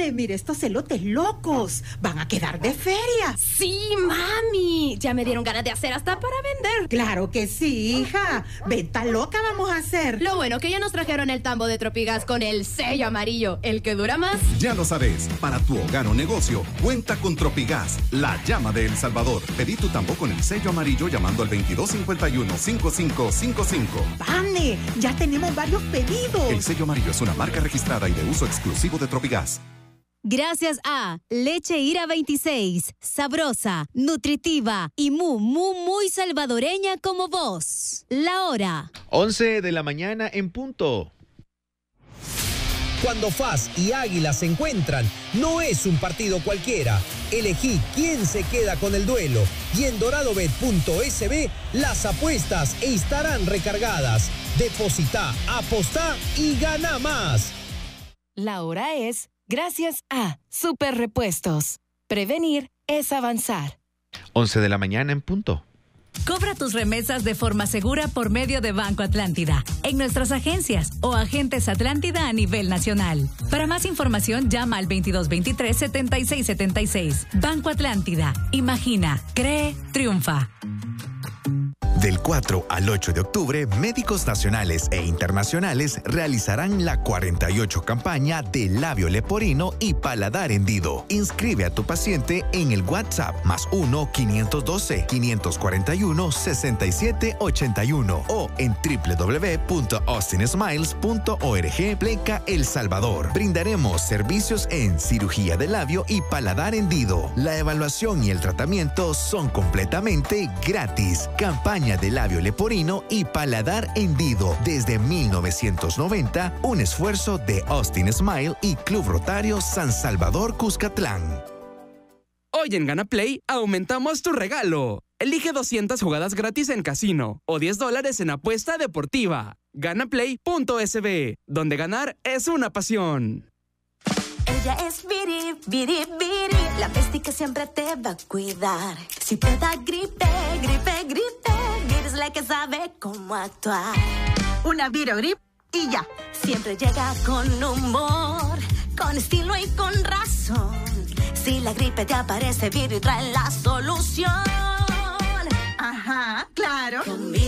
mire estos elotes locos. Van a quedar de feria. Sí, mami. Ya me dieron ganas de hacer hasta para vender. Claro que sí, hija. Venta loca vamos a hacer. Lo bueno que ya nos trajeron el tambo de Tropigas con el sello amarillo, el que dura más. Ya lo sabes, para tu hogar o negocio, cuenta con Tropigas, la llama de El Salvador. Pedí tu tambo con el sello amarillo llamando al 2251-5555. ¡Vane! Ya tenemos varios pedidos. El sello amarillo es una marca registrada y de uso exclusivo de Tropigas. Gracias a Leche Ira 26, sabrosa, nutritiva y muy salvadoreña como vos. La hora. 11 de la mañana en punto. Cuando FAS y Águila se encuentran, no es un partido cualquiera. Elegí quién se queda con el duelo y en doradobet.sb las apuestas estarán recargadas. Deposita, apostá y gana más. La hora es gracias a Super Repuestos. Prevenir es avanzar. 11 de la mañana en punto. Cobra tus remesas de forma segura por medio de Banco Atlántida, en nuestras agencias o agentes Atlántida a nivel nacional. Para más información, llama al 2223-7676. Banco Atlántida. Imagina, cree, triunfa. Del 4 al 8 de octubre, médicos nacionales e internacionales realizarán la 48 campaña de labio leporino y paladar hendido. Inscribe a tu paciente en el WhatsApp +1-512-541-6781 o en www.austinsmiles.org/El Salvador. Brindaremos servicios en cirugía de labio y paladar hendido. La evaluación y el tratamiento son completamente gratis. Campaña de labio leporino y paladar hendido desde 1990, un esfuerzo de Austin Smile y Club Rotario San Salvador Cuscatlán. Hoy en GanaPlay aumentamos tu regalo. Elige 200 jugadas gratis en casino o $10 en apuesta deportiva. GanaPlay.sb, donde ganar es una pasión. Ella es Viri, Viri, Viri, la bestia que siempre te va a cuidar. Si te da gripe, gripe, gripe, Viri es la que sabe cómo actuar. Una Virogrip y ya. Siempre llega con humor, con estilo y con razón. Si la gripe te aparece, Viri trae la solución. Ajá, claro. Con